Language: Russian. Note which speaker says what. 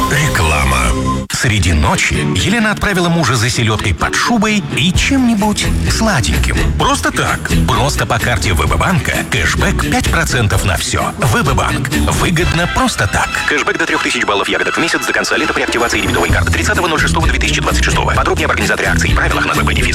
Speaker 1: Реклама. Среди ночи Елена отправила мужа за селедкой под шубой и чем-нибудь сладеньким. Просто так. Просто по карте ВБ-банка. Кэшбэк 5% на все. ВБ-банк. Выгодно просто так. Кэшбэк до 3000 баллов ягодок в месяц до конца лета при активации дебетовой карты 30.06.2026. Подробнее об организаторе акций и правилах на www.defис